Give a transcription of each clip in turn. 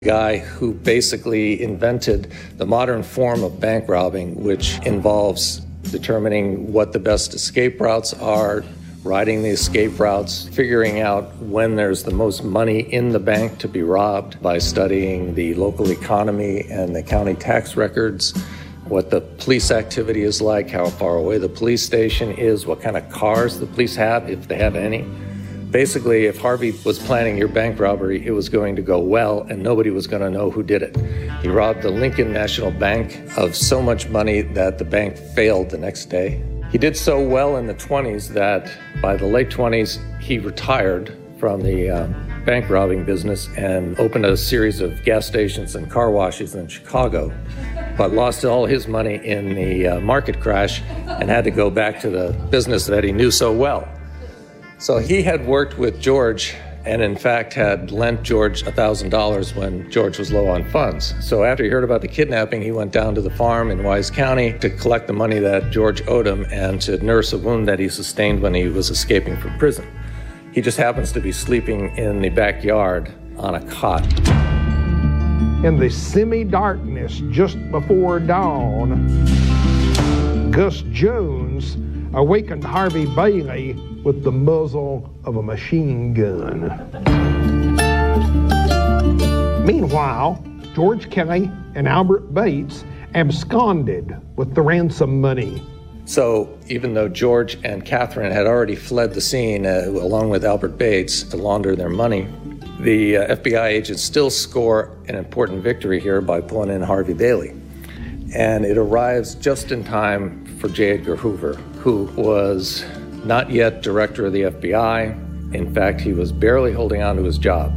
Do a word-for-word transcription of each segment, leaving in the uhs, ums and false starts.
Guy who basically invented the modern form of bank robbing, which involves determining what the best escape routes are, riding the escape routes, figuring out when there's the most money in the bank to be robbed by studying the local economy and the county tax records, what the police activity is like, how far away the police station is, what kind of cars the police have, if they have any. Basically, if Harvey was planning your bank robbery, it was going to go well and nobody was going to know who did it. He robbed the Lincoln National Bank of so much money that the bank failed the next day. He did so well in the twenties that by the late twenties, he retired from the um, bank robbing business and opened a series of gas stations and car washes in Chicago, but lost all his money in the uh, market crash and had to go back to the business that he knew so well. So he had worked with George and in fact had lent George one thousand dollars when George was low on funds. So after he heard about the kidnapping, he went down to the farm in Wise County to collect the money that George owed him and to nurse a wound that he sustained when he was escaping from prison. He just happens to be sleeping in the backyard on a cot. In the semi-darkness just before dawn, Gus Jones awakened Harvey Bailey with the muzzle of a machine gun. Meanwhile, George Kelly and Albert Bates absconded with the ransom money. So even though George and Catherine had already fled the scene, uh, along with Albert Bates, to launder their money, the uh, F B I agents still score an important victory here by pulling in Harvey Bailey. And it arrives just in time for J. Edgar Hoover, who was not yet director of the F B I. In fact, he was barely holding on to his job.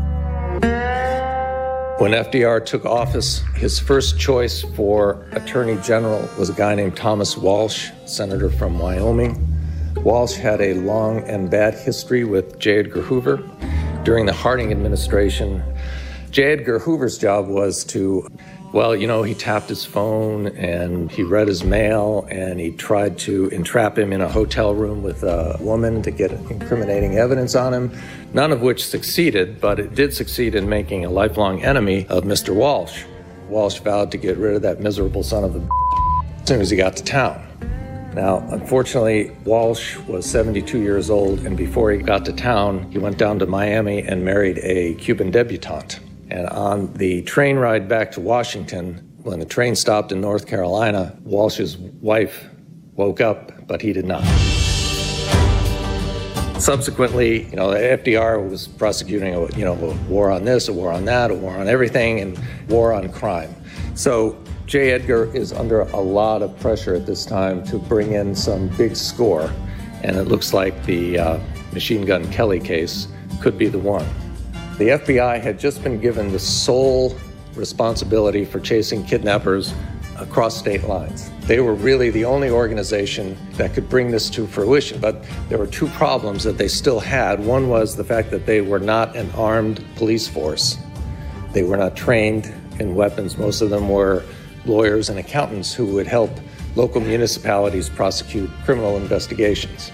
When F D R took office, his first choice for Attorney General was a guy named Thomas Walsh, senator from Wyoming. Walsh had a long and bad history with J. Edgar Hoover. During the Harding administration, J. Edgar Hoover's job was to Well, you know, he tapped his phone and he read his mail and he tried to entrap him in a hotel room with a woman to get incriminating evidence on him, none of which succeeded, but it did succeed in making a lifelong enemy of Mister Walsh. Walsh vowed to get rid of that miserable son of a as soon as he got to town. Now, unfortunately, Walsh was seventy-two years old, and before he got to town, he went down to Miami and married a Cuban debutante. And on the train ride back to Washington, when the train stopped in North Carolina, Walsh's wife woke up, but he did not. Subsequently, you know, the F D R was prosecuting a, you know, a war on this, a war on that, a war on everything, and war on crime. So J. Edgar is under a lot of pressure at this time to bring in some big score, and it looks like the uh, Machine Gun Kelly case could be the one. The F B I had just been given the sole responsibility for chasing kidnappers across state lines. They were really the only organization that could bring this to fruition, but there were two problems that they still had. One was the fact that they were not an armed police force. They were not trained in weapons. Most of them were lawyers and accountants who would help local municipalities prosecute criminal investigations.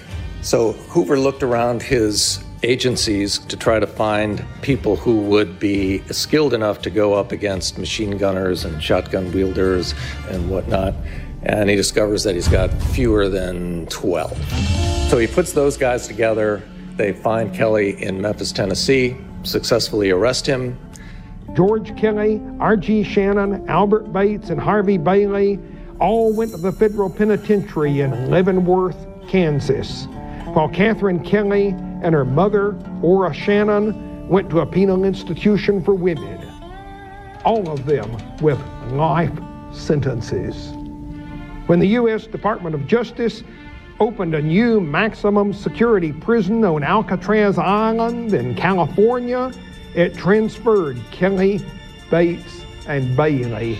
So Hoover looked around his agencies to try to find people who would be skilled enough to go up against machine gunners and shotgun wielders and whatnot. And he discovers that he's got fewer than twelve. So he puts those guys together. They find Kelly in Memphis, Tennessee, successfully arrest him. George Kelly, R G Shannon, Albert Bates, and Harvey Bailey all went to the federal penitentiary in Leavenworth, Kansas, while Catherine Kelly and her mother, Ora Shannon, went to a penal institution for women, all of them with life sentences. When the U S Department of Justice opened a new maximum security prison on Alcatraz Island in California, it transferred Kelly, Bates, and Bailey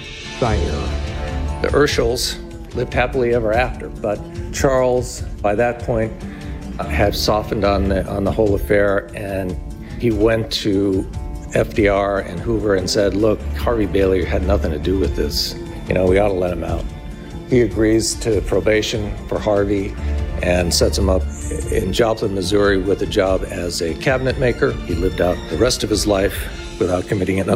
there. The Urschels lived happily ever after, but Charles, by that point, had softened on the on the whole affair, and he went to F D R and Hoover and said, look, Harvey Bailey had nothing to do with this. You know, we ought to let him out. He agrees to probation for Harvey and sets him up in Joplin, Missouri with a job as a cabinet maker. He lived out the rest of his life without committing another